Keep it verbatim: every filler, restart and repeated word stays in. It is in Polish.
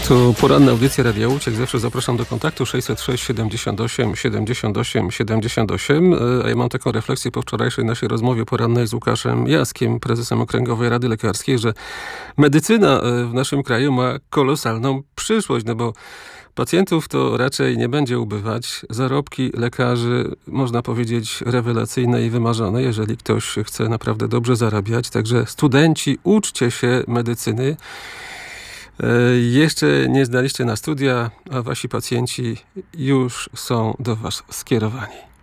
To poranna audycja Radia Łódź. Jak zawsze zapraszam do kontaktu sześćset sześć siedemdziesiąt osiem siedemdziesiąt osiem siedemdziesiąt osiem. A ja mam taką refleksję po wczorajszej naszej rozmowie porannej z Łukaszem Jaskiem, prezesem Okręgowej Rady Lekarskiej, że medycyna w naszym kraju ma kolosalną przyszłość, no bo pacjentów to raczej nie będzie ubywać. Zarobki lekarzy, można powiedzieć, rewelacyjne i wymarzone, jeżeli ktoś chce naprawdę dobrze zarabiać. Także studenci, uczcie się medycyny. Jeszcze nie zdaliście na studia, a wasi pacjenci już są do was skierowani.